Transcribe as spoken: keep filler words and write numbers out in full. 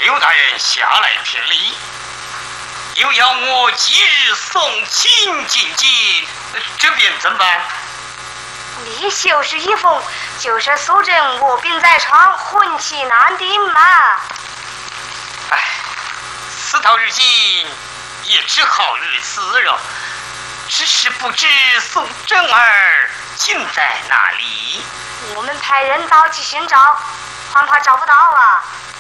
刘大人下来评理，又要我即日送亲进京，这便怎么办？ 你绣是一封，就是苏镇卧病在床，魂气难定嘛。 哎，事到如今，也只好如此了。只是不知宋正儿竟在哪里？ 我们派人到去寻找，恐怕找不到啊。